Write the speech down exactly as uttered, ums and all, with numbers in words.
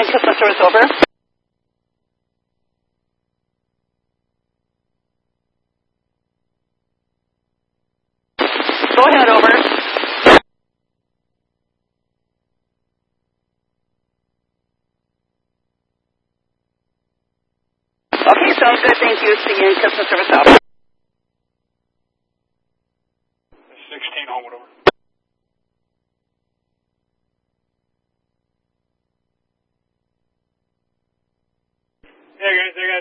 sixteen, customer service over. Go ahead, over. Okay, sounds good. Thank you. See you in customer service over. sixteen, Homewood, over. Yeah, guys, I